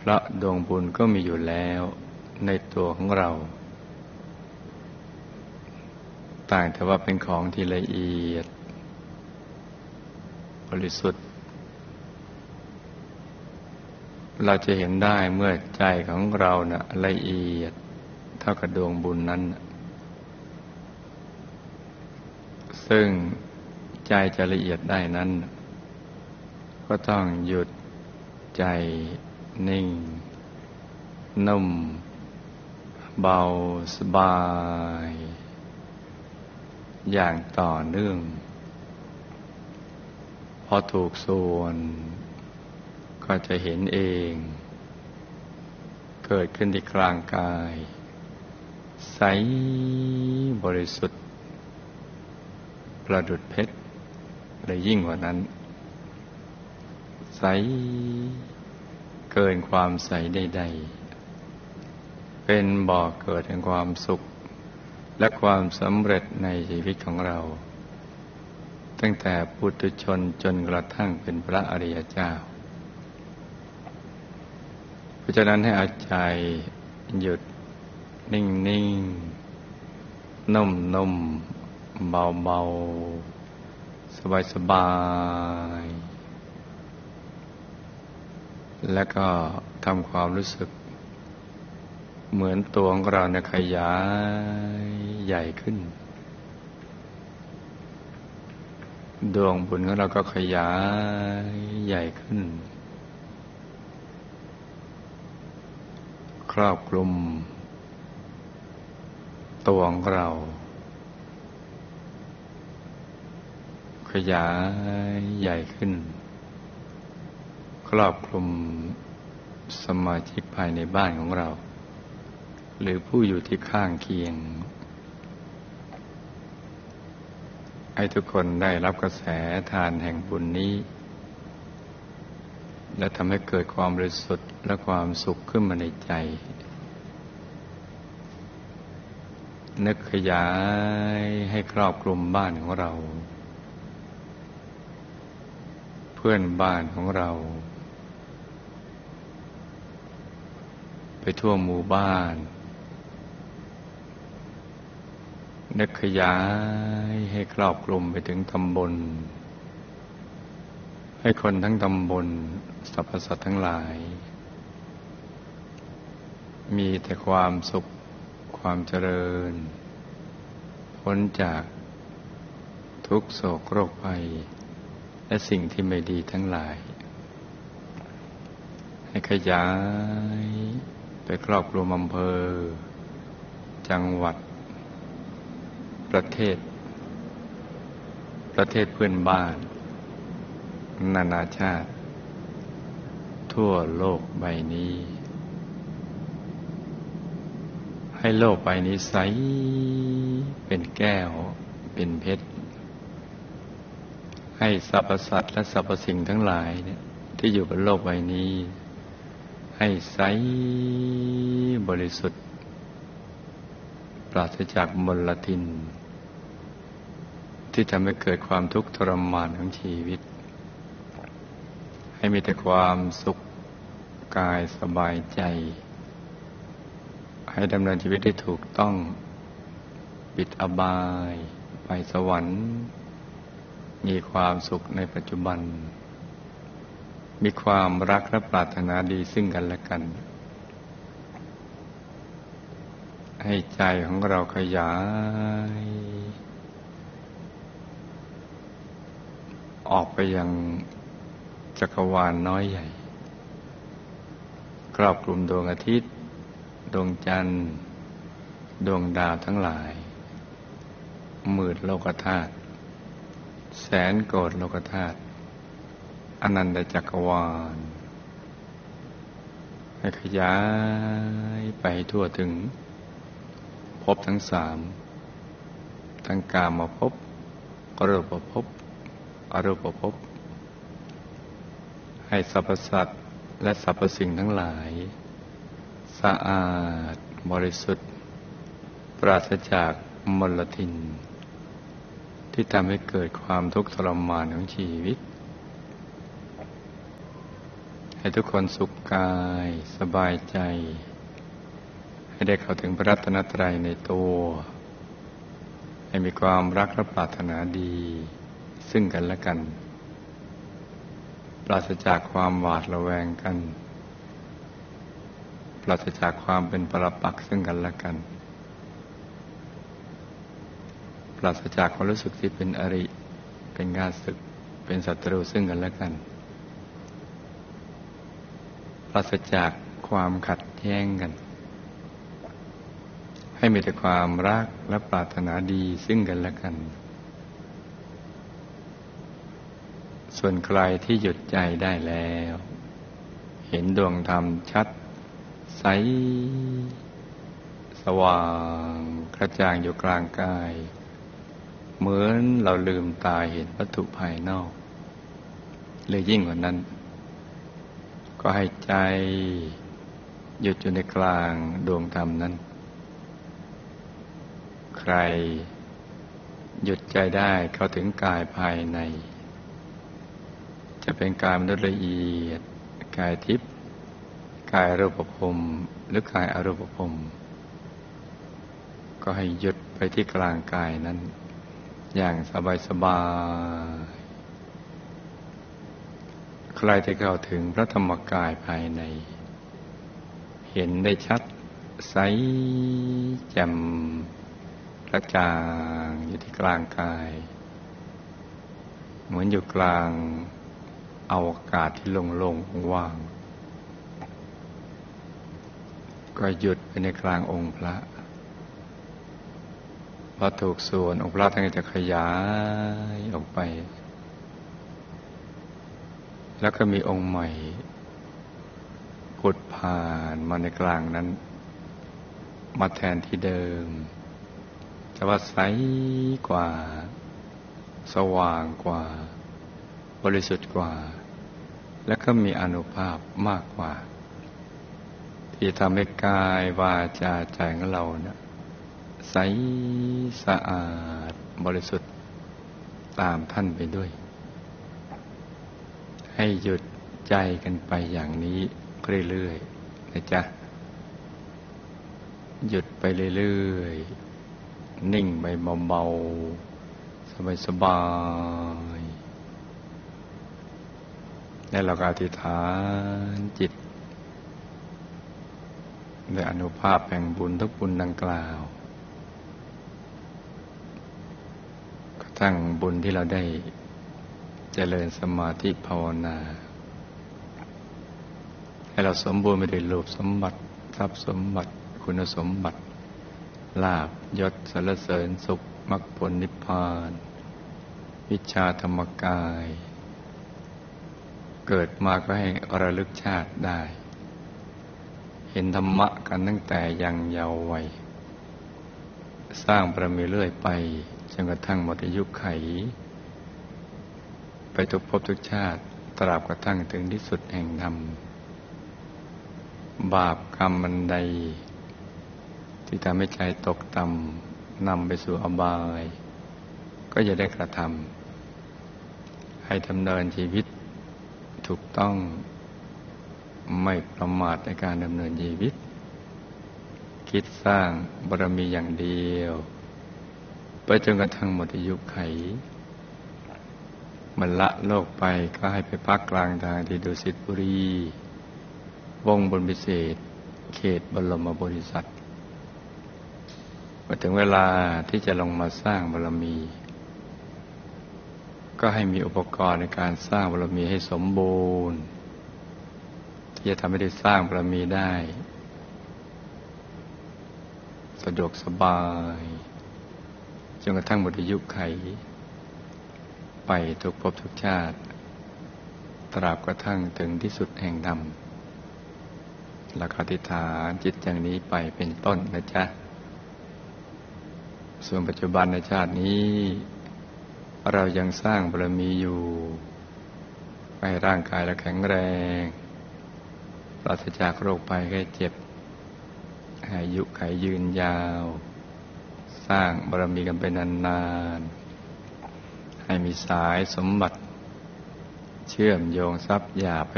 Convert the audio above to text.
ราะดวงบุญก็มีอยู่แล้วในตัวของเราต่างแต่ว่าเป็นของที่ละเอียดบริสุทธิ์เราจะเห็นได้เมื่อใจของเราน่ะละเอียดเท่ากับดวงบุญนั้นซึ่งใจจะละเอียดได้นั้นก็ต้องหยุดใจนิ่งนุ่มเบาสบายอย่างต่อเนื่องพอถูกส่วนก็จะเห็นเองเกิดขึ้นที่กลางกายใสบริสุทธิ์ประดุจเพชรและยิ่งกว่านั้นใสเกินความใสใดๆเป็นบ่อเกิดแห่งความสุขและความสำเร็จในชีวิตของเราตั้งแต่ปุถุชนจนกระทั่งเป็นพระอริยเจ้าเพราะฉะนั้นให้เอาใจหยุดนิ่งๆนุ่มๆเบาๆสบายๆแล้วก็ทำความรู้สึกเหมือนตัวของเราเนี่ยขยายใหญ่ขึ้นดวงบุญของเราก็ขยายใหญ่ขึ้นครอบคลุมตัวของเราขยายใหญ่ขึ้นครอบคลุมสมาชิกภายในบ้านของเราหรือผู้อยู่ที่ข้างเคียงให้ทุกคนได้รับกระแสทานแห่งบุญนี้และทำให้เกิดความบริสุทธิ์และความสุขขึ้นมาในใจนึกขยายให้ครอบคลุมบ้านของเราเพื่อนบ้านของเราไปทั่วหมู่บ้านนึกขยายให้ครอบคลุมไปถึงตำบลให้คนทั้งตำบลสรรพสัตว์ทั้งหลายมีแต่ความสุขความเจริญพ้นจากทุกโศกโรคภัยและสิ่งที่ไม่ดีทั้งหลายให้ขยายไปครอบคลุมอำเภอจังหวัดประเทศเพื่อนบ้านนานาชาติทั่วโลกใบนี้ให้โลกใบนี้ใสเป็นแก้วเป็นเพชรให้สรรพสัตว์และสรรพสิ่งทั้งหลายเนี่ยที่อยู่บนโลกใบนี้ให้ใสบริสุทธิ์ปราศจากมลทินที่ทำให้เกิดความทุกข์ทรมานของชีวิตให้มีแต่ความสุขกายสบายใจให้ดำเนินชีวิตได้ถูกต้องปิดอบายไปสวรรค์มีความสุขในปัจจุบันมีความรักและปรารถนาดีซึ่งกันและกันให้ใจของเราขยายออกไปยังจักรวาลน้อยใหญ่ครอบคลุมดวงอาทิตย์ดวงจันทร์ดวงดาวทั้งหลายหมื่นโลกธาตุแสนโกฏโลกธาตุอนันตจักรวาลให้ขยายไปทั่วถึงภพทั้งสามทั้งกามภพรูปภพอรูปภพให้สรรพสัตว์และสรรพสิ่งทั้งหลายสะอาดบริสุทธิ์ปราศจากมลทินที่ทำให้เกิดความทุกข์ทรมานของชีวิตให้ทุกคนสุขกายสบายใจให้ได้เข้าถึงพระรัตนตรัยในตัวให้มีความรักและปรารถนาดีซึ่งกันและกันปราศจากความหวาดระแวงกันปราศจากความเป็นปรปักษ์ซึ่งกันและกันปราศจากความรู้สึกที่เป็นอริเป็นข้าศึกเป็นศัตรูซึ่งกันและกันปราศจากความขัดแย้งกันให้มีแต่ความรักและปรารถนาดีซึ่งกันและกันส่วนใครที่หยุดใจได้แล้วเห็นดวงธรรมชัดใสสว่างกระจ่างอยู่กลางกายเหมือนเราลืมตาเห็นวัตถุภายนอกเลยยิ่งกว่านั้นก็ให้ใจหยุดอยู่ในกลางดวงธรรมนั้นใครหยุดใจได้เข้าถึงกายภายในจะเป็นกายมนุษย์ละเอียดกายทิพย์กายรูปภพหรือกายอรูปภพก็ให้หยุดไปที่กลางกายนั้นอย่างสบายๆใครที่เข้าถึงพระธรรมกายภายในเห็นได้ชัดใสแจ่มกระจ่างอยู่ที่กลางกายเหมือนอยู่กลางอวกาศที่โล่งๆว่างก็หยุดไปในกลางองค์พระพอถูกส่วนองค์พระท่านจะขยายออกไปแล้วก็มีองค์ใหม่ผุดผ่านมาในกลางนั้นมาแทนที่เดิมแต่ว่าใสกว่าสว่างกว่าบริสุทธิ์กว่าและก็มีอานุภาพมากกว่าที่ทำให้กายวาจาใจของเราเนี่ยใสสะอาดบริสุทธิ์ตามท่านไปด้วยให้หยุดใจกันไปอย่างนี้เรื่อยๆนะจ๊ะหยุดไปเรื่อยๆนิ่งไปเบาๆสบายๆและเราก็อธิษฐานจิตด้วยอานุภาพแห่งบุญทุกบุญดังกล่าวกระทั่งบุญที่เราได้เจริญสมาธิภาวนาให้เราสมบูรณ์ไปด้วยรูปสมบัติทรัพย์สมบัติคุณสมบัติลาภยศสรรเสริญสุขมรรคผลนิพพานวิชาธรรมกายเกิดมาก็ให้ระลึกชาติได้เห็นธรรมะกันตั้งแต่ยังเยาว์วัยสร้างบารมีเรื่อยไปจนกระทั่งหมดอายุไขไปทุกภพทุกชาติตราบกระทั่งถึงที่สุดแห่งธรรมบาปกรรมอันใดที่ทำให้ใจตกต่ำนำไปสู่อบายก็จะได้กระทำให้ดำเนินชีวิตถูกต้องไม่ประมาทในการดำเนินชีวิตคิดสร้างบารมีอย่างเดียวไปจนกระทั่งหมดอายุไขมันละโลกไปก็ให้ไปพักกลางทางที่ดุสิตบุรีวงบนพิเศษเขตบรมโพธิสัตว์พอถึงเวลาที่จะลงมาสร้างบารมีก็ให้มีอุปกรณ์ในการสร้างบารมีให้สมบูรณ์ที่จะทำให้ได้สร้างบารมีได้สะดวกสบายจนกระทั่งหมดอายุไขไปทุกภพทุกชาติตราบกระทั่งถึงที่สุดแห่งธรรมแล้วก็อธิษฐานจิตอย่างนี้ไปเป็นต้นนะจ๊ะส่วนปัจจุบันในชาตินี้เรายังสร้างบารมีอยู่ให้ร่างกายเราแข็งแรงปราศจากโรคภัยไข้เจ็บอายุขัยยืนยาวสร้างบารมีกันไปนานๆให้มีสายสมบัติเชื่อมโยงทรัพย์หยาบให้